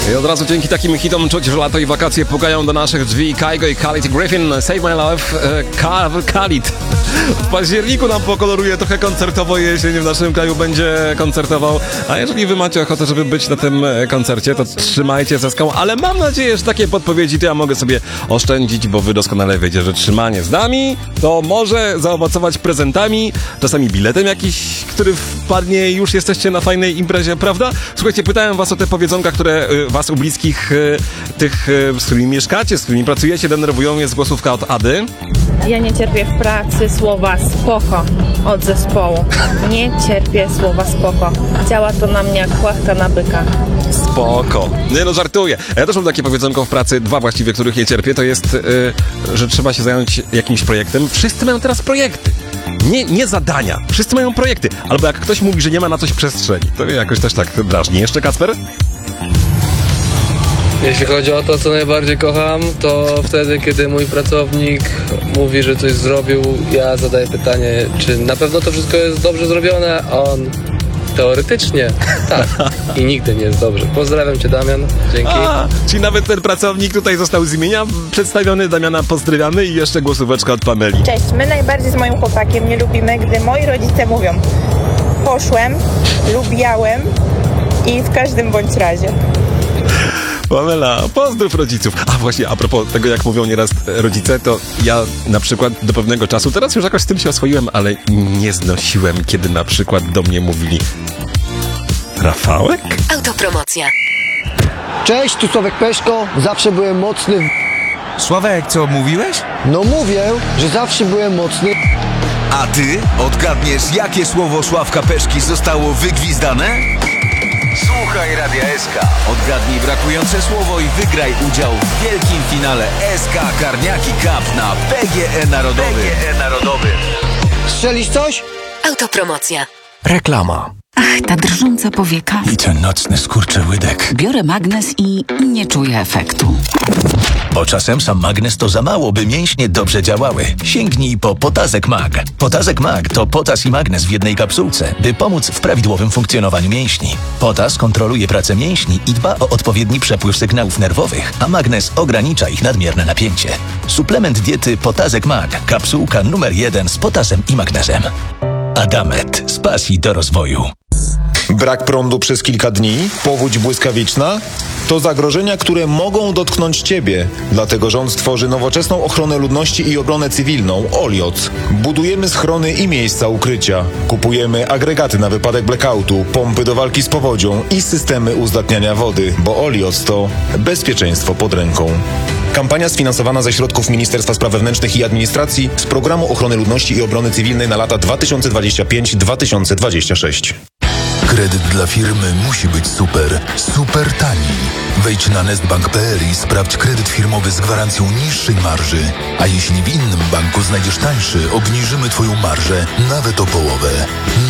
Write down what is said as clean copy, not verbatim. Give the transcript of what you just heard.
I od razu dzięki takim hitom czuć, że lato i wakacje pukają do naszych drzwi. Kygo i Khalid Griffin, Save My Love. Khalid w październiku nam pokoloruje trochę koncertowo, jesień w naszym kraju będzie koncertował. A jeżeli wy macie ochotę, żeby być na tym koncercie, to trzymajcie ze skał. Ale mam nadzieję, że takie podpowiedzi to ja mogę sobie oszczędzić, bo wy doskonale wiecie, że trzymanie z nami to może zaowocować prezentami, czasami biletem jakiś, który wpadnie i już jesteście na fajnej imprezie, prawda? Słuchajcie, pytałem was o te powiedzonka, które was u bliskich, tych, z którymi mieszkacie, z którymi pracujecie, denerwują. Jest głosówka od Ady. Ja nie cierpię w pracy słowa spoko od zespołu. Nie cierpię słowa spoko. Działa to na mnie jak płachta na byka. Spoko. Nie no, żartuję. Ja też mam takie powiedzonko w pracy, dwa właściwie, których nie cierpię. To jest, że trzeba się zająć jakimś projektem. Wszyscy mają teraz projekty. Nie zadania. Wszyscy mają projekty. Albo jak ktoś mówi, że nie ma na coś przestrzeni. To mnie jakoś też tak drażni. Jeszcze Kacper? Jeśli chodzi o to, co najbardziej kocham, to wtedy, kiedy mój pracownik mówi, że coś zrobił, ja zadaję pytanie, czy na pewno to wszystko jest dobrze zrobione, a on teoretycznie tak i nigdy nie jest dobrze. Pozdrawiam cię, Damian, dzięki. Czyli nawet ten pracownik tutaj został z imienia przedstawiony, Damiana pozdrawiamy i jeszcze głosóweczka od Pameli. Cześć, my najbardziej z moim chłopakiem nie lubimy, gdy moi rodzice mówią poszłem, lubiałem i w każdym bądź razie. Pamela, pozdrów rodziców. A właśnie, a propos tego, jak mówią nieraz rodzice, to ja na przykład do pewnego czasu, teraz już jakoś z tym się oswoiłem, ale nie znosiłem, kiedy na przykład do mnie mówili Rafałek? Autopromocja. Cześć, tu Sławek Peszko, zawsze byłem mocny Sławek, co mówiłeś? No mówię, że zawsze byłem mocny. A ty odgadniesz, jakie słowo Sławka Peszki zostało wygwizdane? Słuchaj Radia SK. Odgadnij brakujące słowo i wygraj udział w wielkim finale SK Karniaki Cup na PGE Narodowym. Strzelisz coś? Autopromocja. Reklama. Ach, ta drżąca powieka. I ten nocny skurczyłydek. Biorę magnes i nie czuję efektu. Bo czasem sam magnes to za mało, by mięśnie dobrze działały. Sięgnij po Potazek Mag. Potazek Mag to potas i magnes w jednej kapsułce, by pomóc w prawidłowym funkcjonowaniu mięśni. Potas kontroluje pracę mięśni i dba o odpowiedni przepływ sygnałów nerwowych, a magnes ogranicza ich nadmierne napięcie. Suplement diety Potazek Mag. Kapsułka numer 1 z potasem i magnesem. Adamet. Z pasji do rozwoju. Brak prądu przez kilka dni, powódź błyskawiczna to zagrożenia, które mogą dotknąć Ciebie. Dlatego rząd stworzy nowoczesną ochronę ludności i obronę cywilną OLIOC. Budujemy schrony i miejsca ukrycia. Kupujemy agregaty na wypadek blackoutu, pompy do walki z powodzią i systemy uzdatniania wody, bo OLIOC to bezpieczeństwo pod ręką. Kampania sfinansowana ze środków Ministerstwa Spraw Wewnętrznych i Administracji z Programu Ochrony Ludności i Obrony Cywilnej na lata 2025-2026. Kredyt dla firmy musi być super, super tani. Wejdź na nestbank.pl i sprawdź kredyt firmowy z gwarancją niższej marży. A jeśli w innym banku znajdziesz tańszy, obniżymy Twoją marżę nawet o połowę.